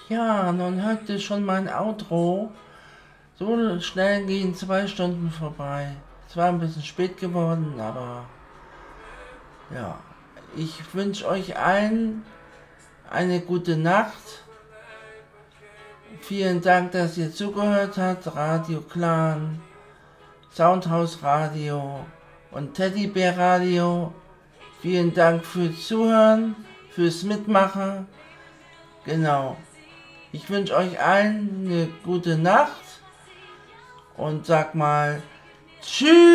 Ja, nun hört ihr schon mein Outro. So schnell gehen 2 Stunden vorbei. Es war ein bisschen spät geworden, aber ja. Ich wünsche euch allen eine gute Nacht. Vielen Dank, dass ihr zugehört habt. Radio Clan, Soundhouse Radio und Teddybär Radio. Vielen Dank fürs Zuhören, fürs Mitmachen. Genau. Ich wünsche euch allen eine gute Nacht und sag mal tschüss.